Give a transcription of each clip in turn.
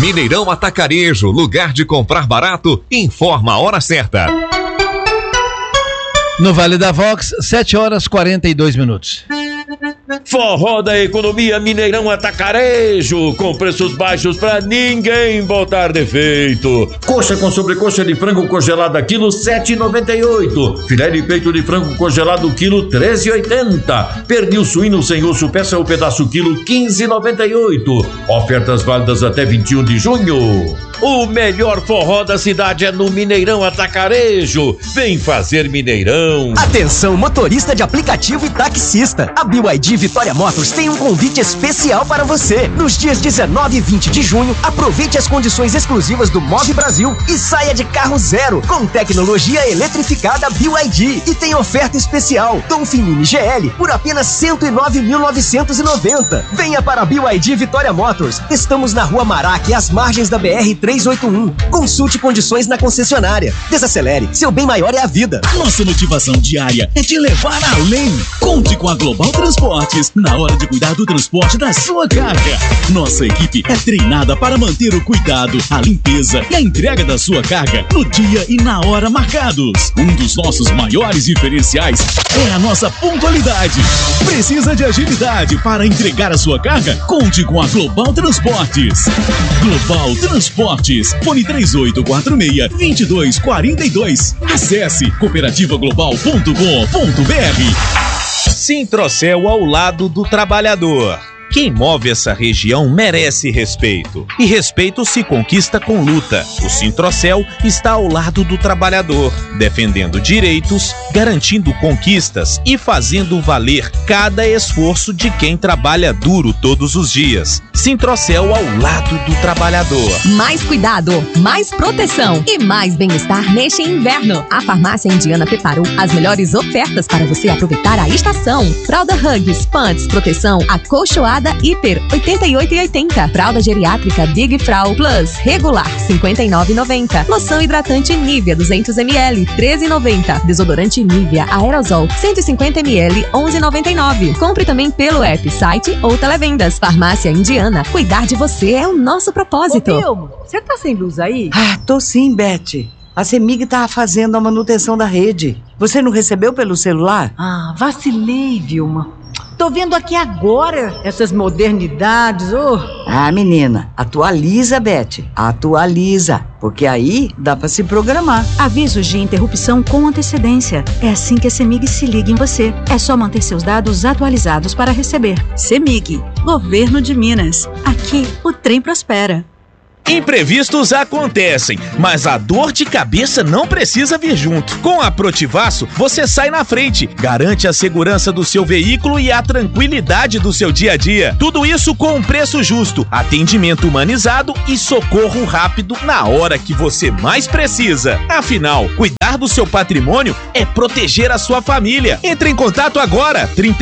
Mineirão Atacarejo, lugar de comprar barato, informa a hora certa. No Vale da Vox, 7h42. Forró da Economia Mineirão Atacarejo, com preços baixos pra ninguém botar defeito. Coxa com sobrecoxa de frango congelada quilo 7,98. Filé de peito de frango congelado quilo 13,80. Pernil suíno sem osso peça ou pedaço quilo 15,98. Ofertas válidas até 21 de junho. O melhor forró da cidade é no Mineirão Atacarejo. Vem fazer Mineirão. Atenção, motorista de aplicativo e taxista. A BYD Vitória Motors tem um convite especial para você. Nos dias 19 e 20 de junho, aproveite as condições exclusivas do Move Brasil e saia de carro zero, com tecnologia eletrificada BYD. E tem oferta especial. Dolphin Mini GL por apenas 109.990. Venha para a BYD Vitória Motors. Estamos na Rua Maraque, às margens da BR 381. Consulte condições na concessionária. Desacelere, seu bem maior é a vida. Nossa motivação diária é te levar além. Conte com a Global Transportes na hora de cuidar do transporte da sua carga. Nossa equipe é treinada para manter o cuidado, a limpeza e a entrega da sua carga no dia e na hora marcados. Um dos nossos maiores diferenciais é a nossa pontualidade. Precisa de agilidade para entregar a sua carga? Conte com a Global Transportes. Global Transportes. Fone 3846-2242. Acesse cooperativaglobal.com.br. Sintrocel ao lado do trabalhador. Quem move essa região merece respeito. E respeito se conquista com luta. O Sintrocel está ao lado do trabalhador, defendendo direitos, garantindo conquistas e fazendo valer cada esforço de quem trabalha duro todos os dias. Sintrocel ao lado do trabalhador. Mais cuidado, mais proteção e mais bem-estar neste inverno. A Farmácia Indiana preparou as melhores ofertas para você aproveitar a estação. Fralda Hugs, Pants, proteção acolchoada Hiper, 88,80. Fralda geriátrica Big Frau Plus, regular, 59,90. Loção hidratante Nivea, 200ml, 13,90. Desodorante Nivea Aerosol, 150ml, 11,99. Compre também pelo app, site ou televendas. Farmácia Indiana, cuidar de você é o nosso propósito. Ô, Vilma, você tá sem luz aí? Ah, tô sim, Beth. A CEMIG tá fazendo a manutenção da rede. Você não recebeu pelo celular? Ah, vacilei, Vilma. Tô vendo aqui agora essas modernidades, Ah, menina, atualiza, Beth. Atualiza, porque aí dá pra se programar. Avisos de interrupção com antecedência. É assim que a CEMIG se liga em você. É só manter seus dados atualizados para receber. CEMIG, Governo de Minas. Aqui o trem prospera. Imprevistos acontecem, mas a dor de cabeça não precisa vir junto. Com a Protivaço, você sai na frente, garante a segurança do seu veículo e a tranquilidade do seu dia a dia. Tudo isso com um preço justo, atendimento humanizado e socorro rápido na hora que você mais precisa. Afinal, cuidar do seu patrimônio é proteger a sua família. Entre em contato agora,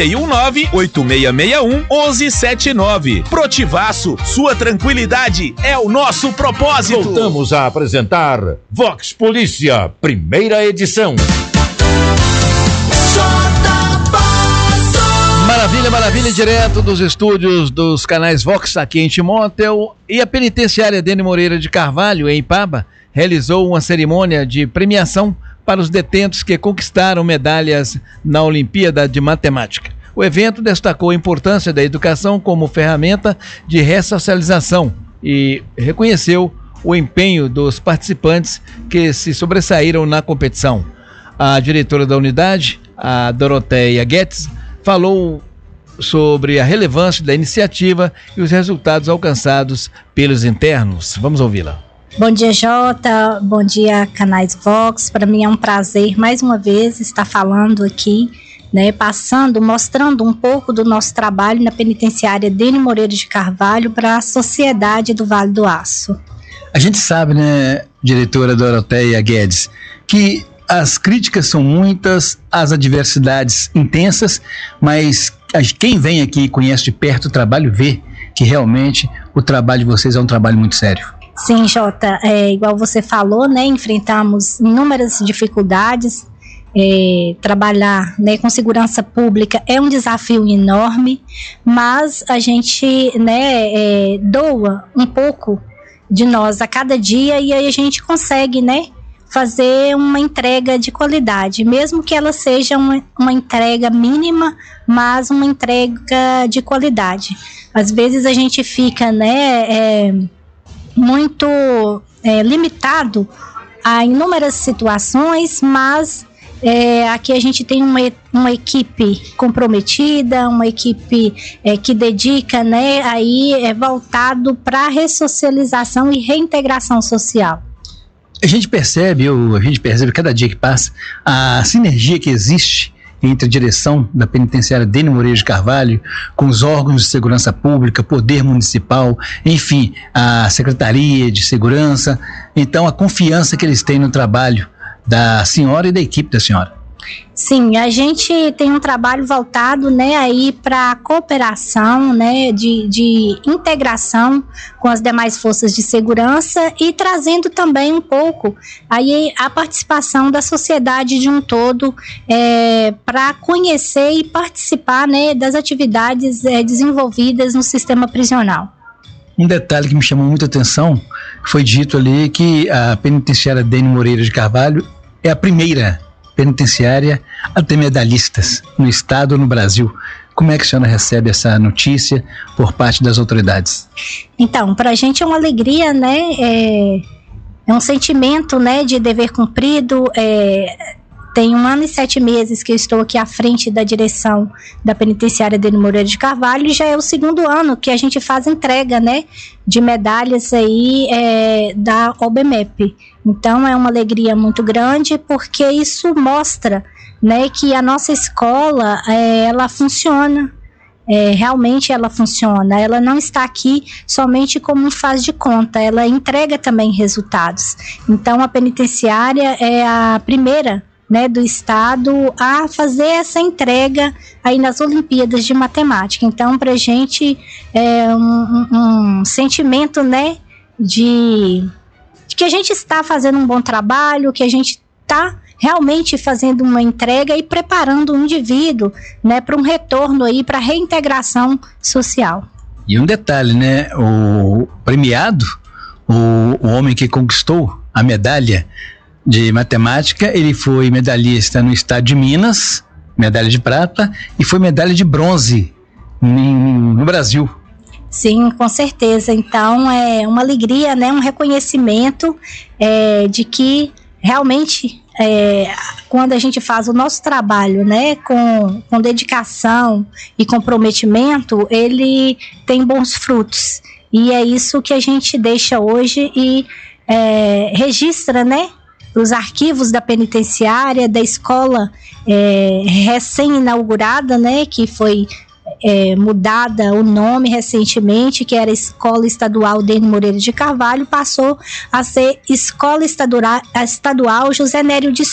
319-8661-1179. Protivaço, sua tranquilidade é o nosso propósito. Voltamos a apresentar Vox Polícia, primeira edição. Maravilha, maravilha, direto dos estúdios dos canais Vox aqui em Timóteo. E a penitenciária Dene Moreira de Carvalho, em Ipaba, realizou uma cerimônia de premiação para os detentos que conquistaram medalhas na Olimpíada de Matemática. O evento destacou a importância da educação como ferramenta de ressocialização e reconheceu o empenho dos participantes que se sobressaíram na competição. A diretora da unidade, a Doroteia Guedes, falou sobre a relevância da iniciativa e os resultados alcançados pelos internos. Vamos ouvi-la. Bom dia, Jota. Bom dia, canais Vox. Para mim é um prazer, mais uma vez, estar falando aqui, mostrando um pouco do nosso trabalho na penitenciária Dene Moreira de Carvalho para a sociedade do Vale do Aço. A gente sabe, diretora Doroteia Guedes, que as críticas são muitas, as adversidades intensas, mas quem vem aqui e conhece de perto o trabalho vê que realmente o trabalho de vocês é um trabalho muito sério. Sim, Jota, igual você falou, enfrentamos inúmeras dificuldades. Trabalhar com segurança pública é um desafio enorme, mas a gente doa um pouco de nós a cada dia, e aí a gente consegue, né, fazer uma entrega de qualidade, mesmo que ela seja uma entrega mínima, mas uma entrega de qualidade. Às vezes a gente fica, né, muito limitado a inúmeras situações, mas aqui a gente tem uma equipe comprometida, uma equipe que dedica, né, aí voltado para a ressocialização e reintegração social. A gente percebe cada dia que passa a sinergia que existe entre a direção da penitenciária Dênio Moreira de Carvalho com os órgãos de segurança pública, poder municipal, enfim, a Secretaria de Segurança. Então, a confiança que eles têm no trabalho da senhora e da equipe da senhora. Sim, a gente tem um trabalho voltado, né, aí para cooperação, né, de integração com as demais forças de segurança e trazendo também um pouco aí a participação da sociedade de um todo para conhecer e participar, né, das atividades desenvolvidas no sistema prisional. Um detalhe que me chamou muita atenção, foi dito ali que a penitenciária Dênio Moreira de Carvalho é a primeira penitenciária a ter medalhistas no estado ou no Brasil. Como é que a senhora recebe essa notícia por parte das autoridades? Então, para a gente é uma alegria, né? É um sentimento, né, de dever cumprido. Tem 1 ano e 7 meses que eu estou aqui à frente da direção da penitenciária Dênio Moreira de Carvalho, e já é o 2º ano que a gente faz entrega, né, de medalhas aí da OBMEP. Então é uma alegria muito grande, porque isso mostra, né, que a nossa escola ela funciona. Realmente ela funciona, ela não está aqui somente como um faz de conta, ela entrega também resultados. Então a penitenciária é a primeira, né, do estado a fazer essa entrega aí nas Olimpíadas de Matemática. Então, para a gente é um sentimento, né, de que a gente está fazendo um bom trabalho, que a gente está realmente fazendo uma entrega e preparando o indivíduo, né, para um retorno aí, para a reintegração social. E um detalhe, né, o premiado, o homem que conquistou a medalha de matemática, ele foi medalhista no estado de Minas, medalha de prata, e foi medalha de bronze no Brasil. Sim, com certeza. Então é uma alegria, né, um reconhecimento de que realmente quando a gente faz o nosso trabalho, né, com dedicação e comprometimento, ele tem bons frutos. E é isso que a gente deixa hoje e registra, né, os arquivos da penitenciária, da escola recém-inaugurada, né, que foi mudada o nome recentemente, que era Escola Estadual Dênio Moreira de Carvalho, passou a ser Escola Estadual José Nério de